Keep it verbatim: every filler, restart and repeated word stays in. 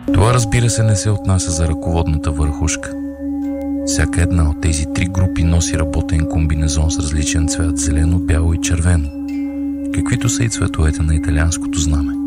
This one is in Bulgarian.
Това, разбира се, не се отнася за ръководната върхушка. Всяка една от тези три групи носи работен комбинезон с различен цвят – зелено, бяло и червено, каквито са и цветовете на италианското знаме.